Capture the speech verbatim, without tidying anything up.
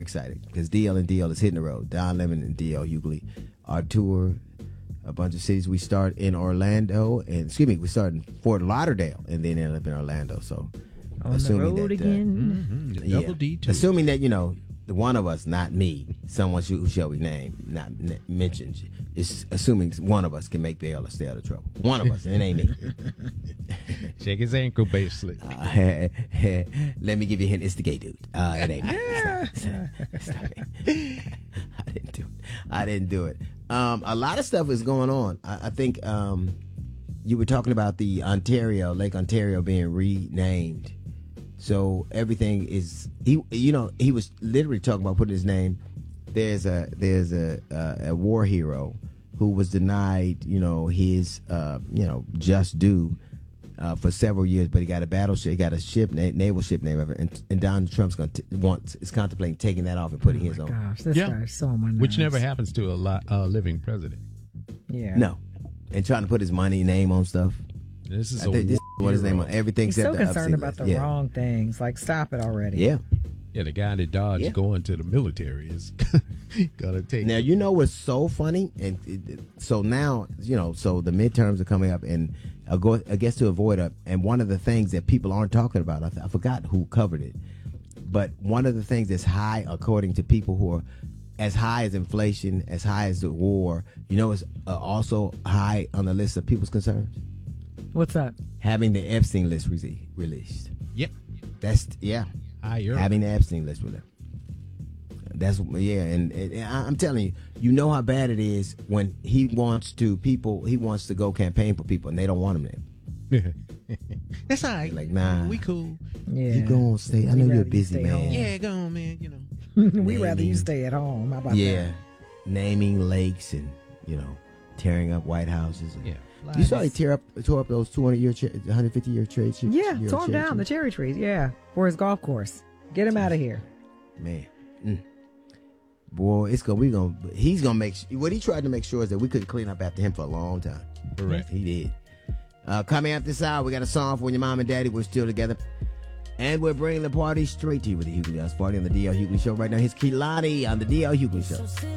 excited because D L and D L is hitting the road. Don Lemon and D L Hughley, our tour, a bunch of cities. We start in Orlando, and excuse me, we start in Fort Lauderdale, and then end up in Orlando. So, on assuming the road that, again, Mm-hmm. uh, Double D yeah, too. assuming that you know the one of us, not me, someone who shall be named, not n- mentioned, is assuming one of us can make bail or stay out of trouble. One of us, and it ain't me. Shake his ankle, basically. Uh, let me give you a hint. It's the gay dude. Uh, it ain't me. It's not- it's not me. I didn't do it. I didn't do it. Um, a lot of stuff is going on. I, I think um, you were talking about the Ontario, Lake Ontario being renamed. So everything is he. You know, he was literally talking about putting his name. There's a there's a a, a war hero who was denied, you know, his uh, you know just due uh, for several years, but he got a battleship, he got a ship, na- naval ship name of it, and, and Donald Trump's going to wants is contemplating taking that off and putting oh his my own. gosh, this Yeah. guy's so on my nerves. Which never happens to a lot, uh, living president. Yeah. No, and trying to put his money name on stuff. This is I a think this war what his name hero. on everything. He's except so the concerned upstate about list. the yeah. wrong things. Like, stop it already. Yeah. Yeah, the guy that dodged Yeah. going to the military is gonna take. Now you know what's so funny, and it, so now you know. So the midterms are coming up, and I go. I guess to avoid a, and one of the things that people aren't talking about, I, th- I forgot who covered it, but one of the things that's high, according to people who are as high as inflation, as high as the war, you know, is uh, also high on the list of people's concerns. What's that? Having the Epstein list re- released. Yep. That's yeah. Higher. Having the Epstein list with her. That's yeah, and, and I- I'm telling you, you know how bad it is when he wants to people. He wants to go campaign for people, and they don't want him there. That's all right. Like, nah. we cool. Yeah. You go on, stay. I We know you're a rather you busy stay man. home. Yeah, go on, man. You know. we rather you Naming- stay at home. How about Yeah, that? naming lakes and you know tearing up White Houses. And, Yeah. You saw he tear up, tore up those two hundred year, one hundred fifty year trade. Yeah, year tore him cherry down the trees. cherry trees. Yeah, for his golf course. Get him out of here. Man, mm. boy, it's gonna we gonna he's gonna make what he tried to make sure is that we couldn't clean up after him for a long time. Correct. He did. Uh, coming up this hour, we got a song for when your mom and daddy were still together, and we're bringing the party straight to you with the Hughley House Party on the D L Hughley Show right now. Here's Kehlani on the D L Hughley Show.